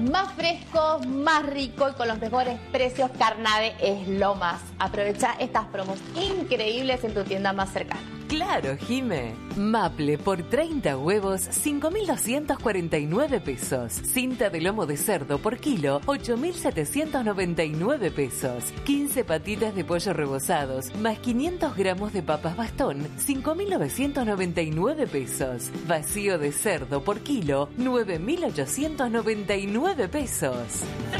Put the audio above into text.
más frescos, más ricos y con los mejores precios. Carnade es lo más. Aprovecha estas promos increíbles en tu tienda más cercana. Claro, Jime. Maple por 30 huevos, 5.249 pesos. Cinta de lomo de cerdo por kilo, 8.799 pesos. 15 patitas de pollo rebozados, más 500 gramos de papas bastón, 5.999 pesos. Vacío de cerdo por kilo, 9.899 pesos.